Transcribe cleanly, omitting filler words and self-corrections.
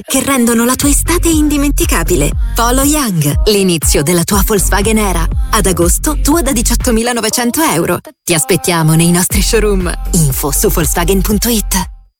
che rendono la tua estate indimenticabile. Polo Young, l'inizio della tua Volkswagen era. Ad agosto, tua da 18.900 euro. Ti aspettiamo nei nostri showroom. Info su Volkswagen.it.